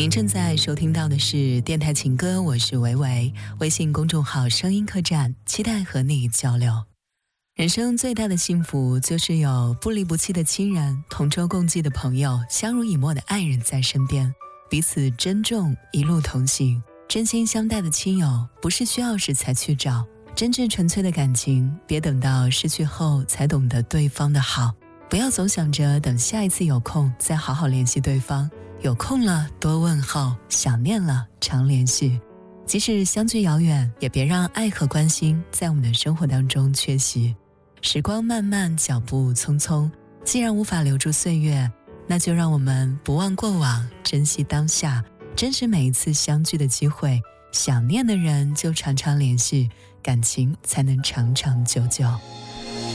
您正在收听到的是电台情歌，我是维维，微信公众号声音客栈，期待和你交流。人生最大的幸福就是有不离不弃的亲人，同舟共济的朋友，相濡以沫的爱人在身边，彼此珍重，一路同行。真心相待的亲友，不是需要时才去找，真挚纯粹的感情，别等到失去后才懂得对方的好。不要总想着等下一次有空再好好联系对方，有空了多问候，想念了常联系。即使相距遥远，也别让爱和关心在我们的生活当中缺席。时光漫漫，脚步匆匆，既然无法留住岁月，那就让我们不忘过往，珍惜当下，珍视每一次相聚的机会。想念的人就常常联系，感情才能长长久久。